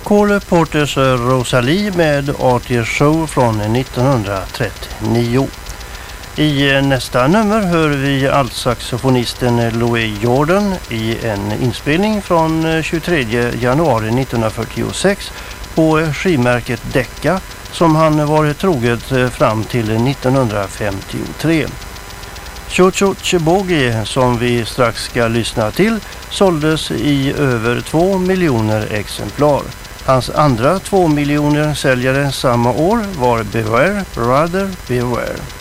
Cole Porters Rosalie med Artie Show från 1939. I nästa nummer hör vi altsaxofonisten Louis Jordan i en inspelning från 23 januari 1946 på skivmärket Decca som han varit troget fram till 1953. Chocho Chebogi, som vi strax ska lyssna till, såldes i över 2 miljoner exemplar. Hans andra 2 miljoner säljare samma år var Beware, Brother, Beware.